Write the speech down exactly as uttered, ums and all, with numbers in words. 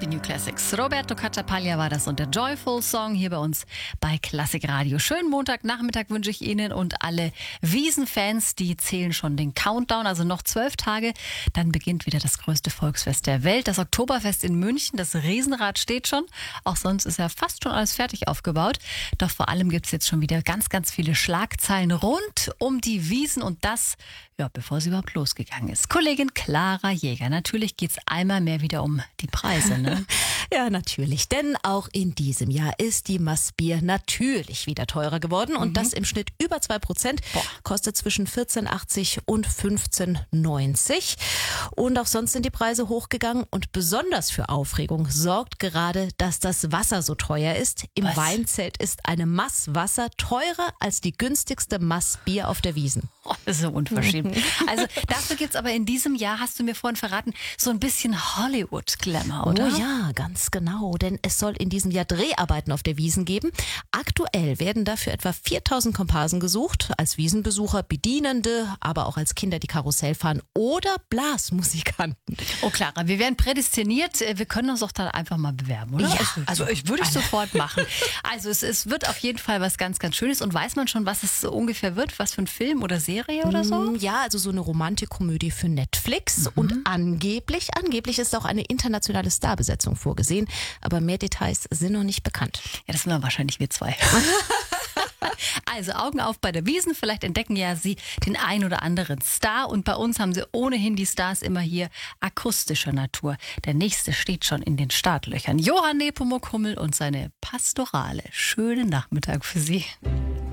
die New Classics. Roberto Cacciapaglia war das und der Joyful Song hier bei uns bei Klassik Radio. Schönen Montagnachmittag wünsche ich Ihnen und alle Wiesenfans, die zählen schon den Countdown, also noch zwölf Tage, dann beginnt wieder das größte Volksfest der Welt, das Oktoberfest in München. Das Riesenrad steht schon, auch sonst ist ja fast schon alles fertig aufgebaut. Doch vor allem gibt es jetzt schon wieder ganz, ganz viele Schlagzeilen rund um die Wiesn und das, ja, bevor sie überhaupt losgegangen ist. Kollegin Clara Jäger, natürlich geht es einmal mehr wieder um die Preise, ne? Ja, natürlich, denn auch in diesem Jahr ist die Massbier natürlich wieder teurer geworden und mhm. das im Schnitt über zwei Prozent, kostet zwischen vierzehn achtzig und fünfzehn neunzig und auch sonst sind die Preise hochgegangen und besonders für Aufregung sorgt gerade, dass das Wasser so teuer ist. Im Was? Weinzelt ist eine Maß Wasser teurer als die günstigste Maß Bier auf der Wiesn. Oh, das ist so unverschämt. Also dafür gibt es aber in diesem Jahr, hast du mir vorhin verraten, so ein bisschen Hollywood-Glamour, oder? Oh ja, ganz genau, denn es soll in diesem Jahr Dreharbeiten auf der Wiesn geben. Aktuell werden dafür etwa viertausend Komparsen gesucht, als Wiesenbesucher, Bedienende, aber auch als Kinder, die Karussell fahren oder Blasmusikanten. Oh Clara, wir werden prädestiniert, wir können uns doch dann einfach mal bewerben, oder? Ja, also, also ich würde ich sofort machen. Also es, es wird auf jeden Fall was ganz, ganz Schönes und weiß man schon, was es so ungefähr wird, was für ein Film oder Serie oder so? Ja, also so eine Romantikkomödie für Netflix mhm. und angeblich, angeblich ist auch eine internationale Starbesetzung vorgesehen, aber mehr Details sind noch nicht bekannt. Ja, das sind dann wahrscheinlich wir zwei. Also Augen auf bei der Wiesn, vielleicht entdecken ja Sie den ein oder anderen Star und bei uns haben Sie ohnehin die Stars immer hier akustischer Natur. Der nächste steht schon in den Startlöchern. Johann Nepomuk Hummel und seine Pastorale. Schönen Nachmittag für Sie.